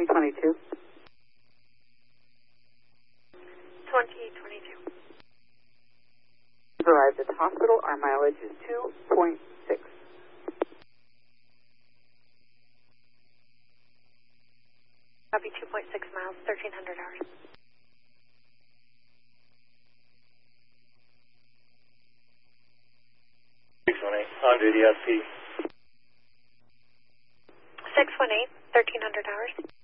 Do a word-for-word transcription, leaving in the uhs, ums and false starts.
twenty twenty-two. twenty twenty-two. We've arrived at the hospital. Our mileage is two point six. Copy, two point six miles, thirteen hundred hours. six one eight, on duty S P. six one eight, thirteen hundred hours.